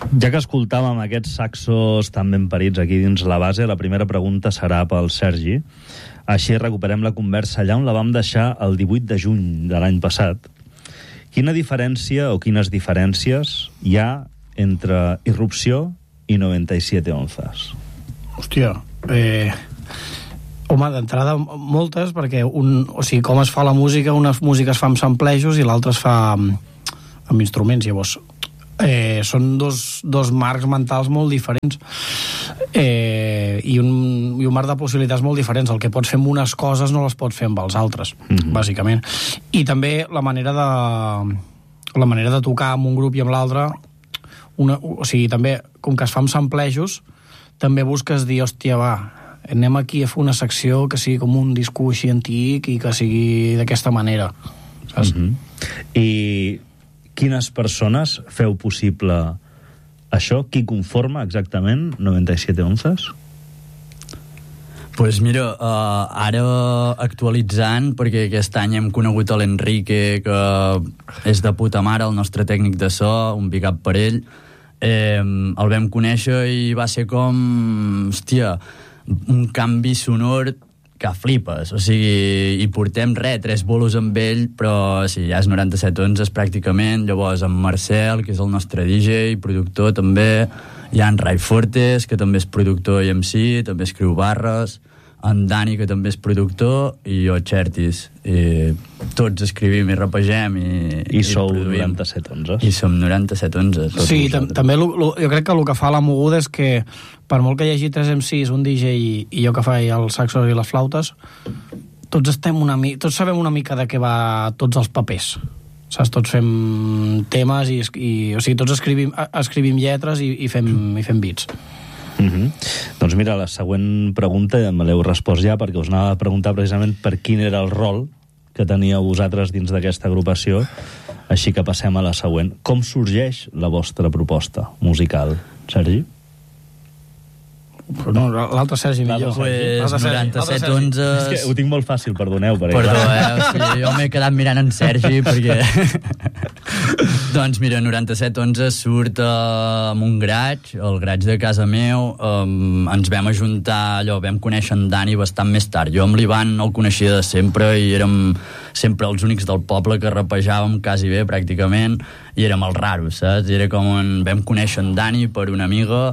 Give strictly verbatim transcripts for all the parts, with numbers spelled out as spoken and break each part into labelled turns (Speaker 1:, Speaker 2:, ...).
Speaker 1: Ja que escoltàvem aquests saxos tan ben parits aquí dins la base, la primera pregunta serà pel Sergi. Així recuperem la conversa allà on la vam deixar el divuit de juny de l'any passat. Quina diferència o quines diferències hi ha entre Irrupció i noventa y siete onzas?
Speaker 2: Hòstia, eh... home, d'entrada moltes, perquè un, o sigui, com es fa la música, una música es fa amb samplejos i l'altra es fa amb, amb instruments, llavors eh, són dos, dos marcs mentals molt diferents eh, i, un, i un marc de possibilitats molt diferents. El que pots fer amb unes coses no les pots fer amb els altres, mm-hmm. bàsicament. I també la manera de la manera de tocar amb un grup i amb l'altre, una, o sigui, també, com que es fa amb samplejos, també busques dir, hòstia, va, anem aquí a fer una secció que sigui com un disco així antic i que sigui d'aquesta manera, saps?
Speaker 1: Mm-hmm. I quines persones feu possible això? Qui conforma exactament noventa y siete onzas?
Speaker 3: Pues mira, uh, ara actualitzant, perquè aquest any hem conegut l'Enrique, que és de puta mare, el nostre tècnic de so, un big up per ell. Eh, el vam conèixer i va ser com, hòstia, un canvi sonor que flipes, o sigui, i portem res, tres bolos amb ell, però sí, ja és noranta-set onzes pràcticament. Llavors amb Marcel, que és el nostre D J, productor també, hi ha en Rai Fortes, que també és productor i M C, també escriu barres, en Dani, que també és productor, i jo, Xertis. I tots escrivim i rapegem i,
Speaker 1: I, i sou noranta-set onzes.
Speaker 3: I som noranta-set onzes.
Speaker 2: Sí, tam també lo, lo, jo crec que el que fa la moguda és que per molt que hi hagi tres M Cs, un D J i, i jo que faig els saxos i les flautes, tots estem una mi tots sabem una mica de què va tots els papers. Saps? Tots fem temes i, i o sigui, tots escrivim, escrivim lletres i, i, fem, i fem beats.
Speaker 1: Mm-hmm. Doncs mira, la següent pregunta me l'heu respost ja, perquè us anava a preguntar precisament per quin era el rol que teníeu vosaltres dins d'aquesta agrupació, així que passem a la següent. Com sorgeix la vostra proposta musical, Sergi?
Speaker 2: No, l'altre Sergi millor.
Speaker 3: Pues noranta-set onzes...
Speaker 1: És que ho tinc molt fàcil, perdoneu. Per
Speaker 3: Perdó, eh? O sigui, jo m'he quedat mirant en Sergi perquè... Doncs mira, noranta-set onzes surt uh, amb un graig, el graig de casa meu. Um, ens vam ajuntar, allò, vam conèixer en Dani bastant més tard. Jo amb l'Ivan el coneixia de sempre i érem sempre els únics del poble que rapejàvem quasi bé, pràcticament, i érem els raros, saps? I era com en... vam conèixer en Dani per una amiga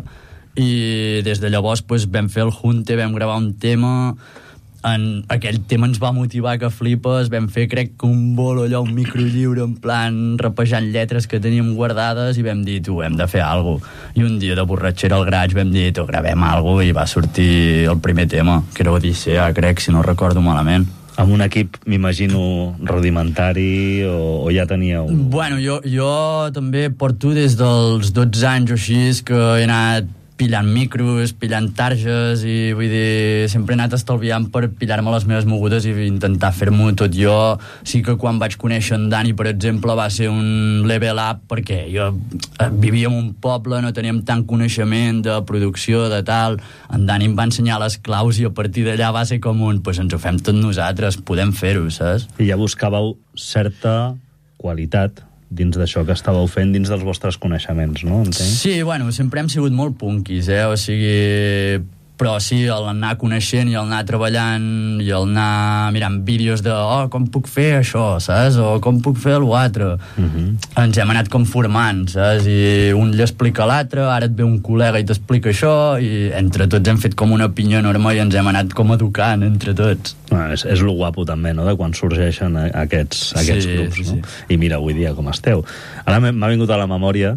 Speaker 3: i des de llavors pues, vam fer el Junte, vam gravar un tema. En aquell tema ens va motivar que flipes, vam fer crec que un bolo allò, un micro lliure en plan rapejant lletres que teníem guardades i vam dir, tu, hem de fer alguna cosa. I un dia de borratxera al graig vam dir, tu, gravem alguna cosa, i va sortir el primer tema, que era Odissea, crec, si no recordo malament.
Speaker 1: Amb un equip, m'imagino, rudimentari, o, o ja teníeu...
Speaker 3: Bueno, jo, jo també porto des dels dotze anys o així que he anat pillant micros, pillant targes, i vull dir, sempre he anat estalviant per pillar-me les meves mogudes i intentar fer-m'ho tot jo. Sí que quan vaig conèixer en Dani, per exemple, va ser un level up, perquè jo vivia en un poble, no teníem tant coneixement de producció, de tal. En Dani em va ensenyar les claus i a partir d'allà va ser com un, pues ens ho fem tot nosaltres, podem fer-ho, saps?
Speaker 1: I ja buscàveu certa qualitat dins d'això que estàveu fent, dins dels vostres coneixements, no? Entenc?
Speaker 3: Sí, bueno, sempre hem sigut molt punkis, eh? O sigui... Però sí, el anar coneixent i el anar treballant i el anar mirant vídeos de oh, com puc fer això, saps? O com puc fer l'altre. Uh-huh. Ens hem anat com formant, saps? I un li explica a l'altre, ara et ve un col·lega i t'explica això, i entre tots hem fet com una pinya enorme i ens hem anat com educant entre tots.
Speaker 1: Ah, és, és lo guapo també, no?, de quan sorgeixen aquests, aquests
Speaker 3: sí,
Speaker 1: grups,
Speaker 3: sí,
Speaker 1: no?
Speaker 3: Sí.
Speaker 1: I mira, avui dia com esteu. Ara m'ha vingut a la memòria.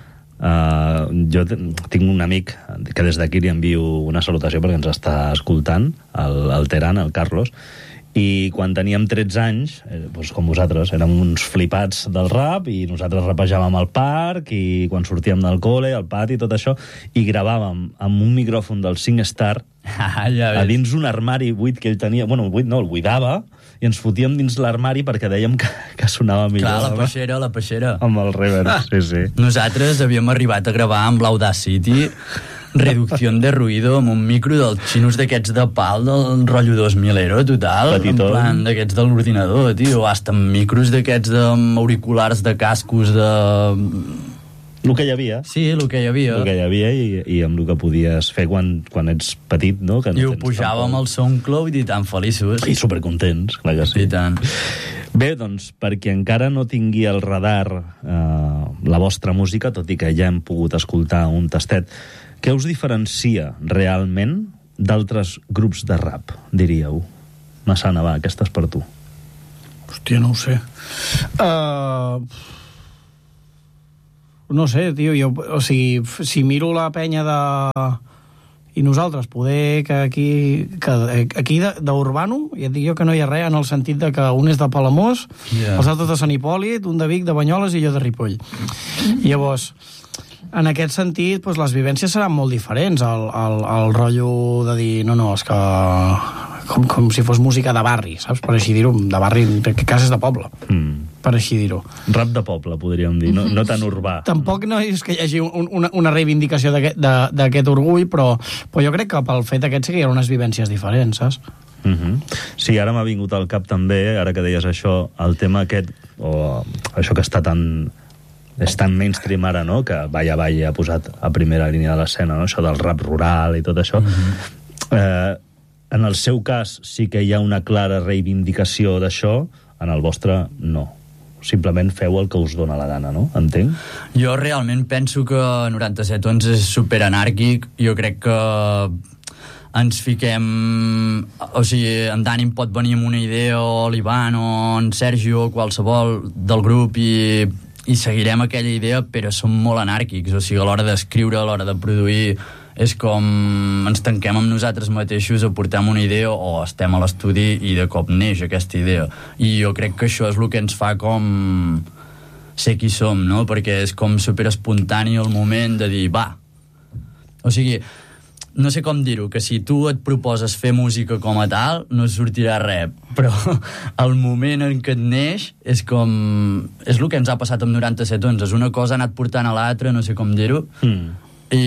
Speaker 1: Uh, jo tinc un amic que des d'aquí li envio una salutació perquè ens està escoltant, el, el Teran, el Carlos, i quan teníem tretze anys, eh, doncs com vosaltres, érem uns flipats del rap i nosaltres rapejàvem al parc i quan sortíem del col·le, al pati, tot això, i gravàvem amb un micròfon del cinc Star
Speaker 3: ah, ja
Speaker 1: a dins un armari buit que ell tenia, bueno, buit no, el buidava, i ens fotíem dins l'armari perquè dèiem que, que sonava millor.
Speaker 3: Clar, la peixera, la peixera.
Speaker 1: Amb el reverb, sí, sí.
Speaker 3: Nosaltres havíem arribat a gravar amb l'Audacity reducció de ruïdo amb un micro dels xinos d'aquests de pal del rotllo dos milero total,
Speaker 1: petitó,
Speaker 3: en plan d'aquests de l'ordinador, tio, hasta amb micros d'aquests amb auriculars de cascos de...
Speaker 1: El que hi havia.
Speaker 3: Sí, el que hi havia.
Speaker 1: El que hi havia i, i amb el que podies fer quan, quan ets petit, no? Que no
Speaker 3: I ho pujàvem al SoundCloud i tan feliços.
Speaker 1: I supercontents, clar que sí.
Speaker 3: I tant.
Speaker 1: Bé, doncs, perquè encara no tingui el radar eh, la vostra música, tot i que ja hem pogut escoltar un tastet, què us diferencia realment d'altres grups de rap, diríeu? Massana, va, aquesta és per tu.
Speaker 2: Hòstia, no ho sé. Uh... No sé, tio, jo, o sigui, si miro la penya de... I nosaltres, poder que aquí... Que aquí d'Urbano, ja et dic jo que no hi ha res, en el sentit de que un és de Palamós, yeah. els altres de Sant Hipòlit, un de Vic, de Banyoles i jo de Ripoll. Llavors, en aquest sentit, doncs, les vivències seran molt diferents. El, el, el rotllo de dir, no, no, és que... Com, com si fos música de barri, saps? Per així dir-ho, de barri, que cases de poble. Mm. Per així dir-ho.
Speaker 1: Rap de poble, podríem dir, no, no tan urbà.
Speaker 2: Tampoc no és que hi hagi un, una, una reivindicació d'aquest orgull, però, però jo crec que pel fet aquest sí que hi ha unes vivències diferents, saps?
Speaker 1: Mm-hmm. Sí, ara m'ha vingut al cap també, ara que deies això, el tema aquest, o això que està tan... és tan mainstream ara, no?, que Vaya Vaya ha posat a primera línia de l'escena, no?, això del rap rural i tot això. Mm-hmm. Eh, en el seu cas sí que hi ha una clara reivindicació d'això, en el vostre no. Simplement feu el que us dona la gana, no? Entenc?
Speaker 3: Jo realment penso que noranta-set onze és superanàrquic. Jo crec que ens fiquem... O sigui, en Dani pot venir amb una idea, o l'Ivan, o en Sergio, o qualsevol del grup, i, i seguirem aquella idea, però som molt anàrquics. O sigui, a l'hora d'escriure, a l'hora de produir... és com ens tanquem amb nosaltres mateixos, aportem una idea o estem a l'estudi i de cop neix aquesta idea. I jo crec que això és el que ens fa com ser qui som, no? Perquè és com superespontani el moment de dir, va. O sigui, no sé com dir-ho, que si tu et proposes fer música com a tal, no sortirà res, però el moment en què et neix és com... és el que ens ha passat amb noranta-set onze, és una cosa ha anat portant a l'altra, no sé com dir-ho, mm. i...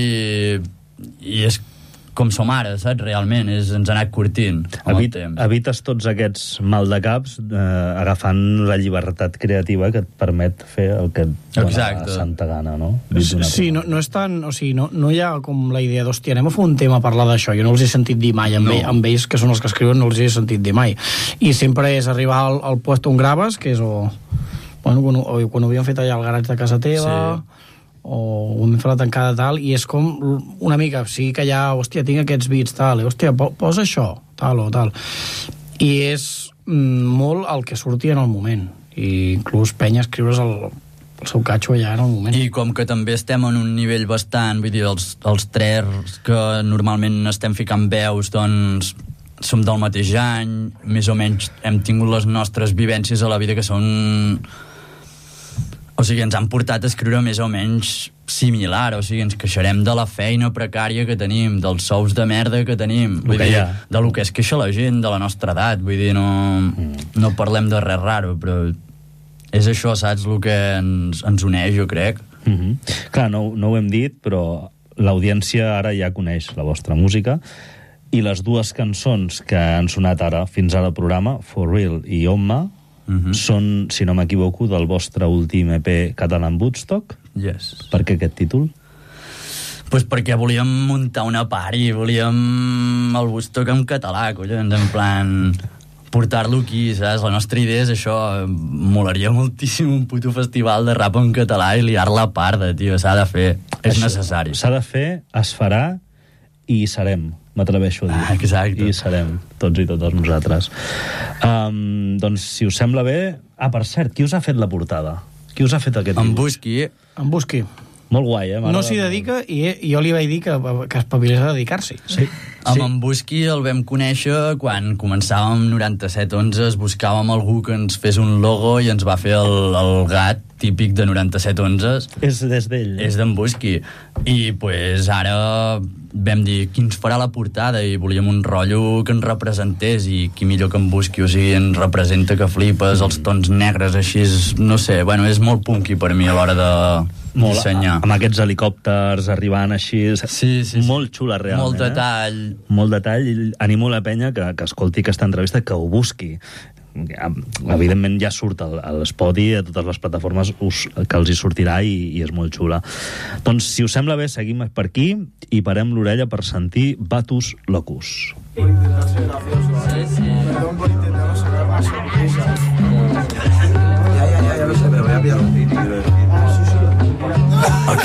Speaker 3: i és com som ara, saps? Realment, és, ens ha anat curtint
Speaker 1: Evit, evites tots aquests maldecaps eh, agafant la llibertat creativa que et permet fer el que et dona Exacte. La santa gana, no?
Speaker 2: Sí, no, no és tan... O sigui, no, no hi ha com la idea d'hòstia, anem a fer un tema a parlar d'això. Jo no els he sentit dir mai, amb, no. ell, amb ells, que són els que escriuen, no els he sentit dir mai. I sempre és arribar al, al puesto on graves, que és o... Bueno, quan, o, quan ho havíem fet allà al garatge de casa teva... Sí. o hem fet la tancada tal, i és com una mica, sí que hi ha, hòstia, tinc aquests beats, tal, i, hòstia, posa això, tal o tal. I és mm, molt el que surti en el moment, i inclús penya escriure's el, el seu catxo allà en el moment.
Speaker 3: I com que també estem en un nivell bastant, vull dir, els, els tres que normalment estem ficant veus, doncs som del mateix any, més o menys hem tingut les nostres vivències a la vida que són... O sigui, ens han portat a escriure més o menys similar, o sigui, ens queixarem de la feina precària que tenim, dels sous de merda que tenim, vull dir, de lo que es queixa la gent de la nostra edat, vull dir, no, mm. no parlem de res raro, però és això, saps, el que ens, ens uneix, jo crec.
Speaker 1: Mm-hmm. Clar, no, no ho hem dit, però l'audiència ara ja coneix la vostra música, i les dues cançons que han sonat ara, fins ara al programa, For Real i Omma, Uh-huh. són, si no m'equivoco, del vostre últim E P Catalan Woodstock.
Speaker 3: Yes.
Speaker 1: Per què aquest títol?
Speaker 3: Pues perquè volíem muntar una party, volíem el Woodstock en català, collons, en plan portar-lo aquí, saps? La nostra idea és això, molaria moltíssim un puto festival de rap en català i liar-la a part, tio, s'ha de fer, és això, necessari.
Speaker 1: S'ha de fer, es farà i hi serem, m'atreveixo a dir.
Speaker 3: Ah, exacte.
Speaker 1: I hi serem, tots i totes nosaltres. Um, doncs, si us sembla bé... Ah, per cert, qui us ha fet la portada? Qui us ha fet aquest
Speaker 3: dibuix? En Busqui.
Speaker 2: En Busqui.
Speaker 1: Molt guai, eh?
Speaker 2: No s'hi dedica i, i jo li vaig dir que, que espavilés a dedicar-s'hi.
Speaker 1: Sí.
Speaker 3: Amb sí. en Busqui el vam conèixer quan començàvem noranta-set onze, buscàvem algú que ens fes un logo i ens va fer el, el gat típic de noranta-set onze.
Speaker 1: És des d'ell.
Speaker 3: És d'en Busqui. I pues ara vam dir qui ens farà la portada i volíem un rotllo que ens representés i qui millor que en Busqui, o sigui, ens representa que flipes, els tons negres així, no sé, bueno, és molt punky per mi a l'hora de molt, dissenyar.
Speaker 1: Amb aquests helicòpters arribant així,
Speaker 3: sí, sí,
Speaker 1: molt
Speaker 3: sí.
Speaker 1: xula realment.
Speaker 3: Molt detall.
Speaker 1: Eh? Molt detall, i animo la penya que, que escolti aquesta entrevista, que ho busqui. evidentment ja surt al, al Spotify, a totes les plataformes us, que els hi sortirà i, i és molt xula. Doncs, si us sembla bé, seguim per aquí i parem l'orella per sentir Vatus Locus. Internacional.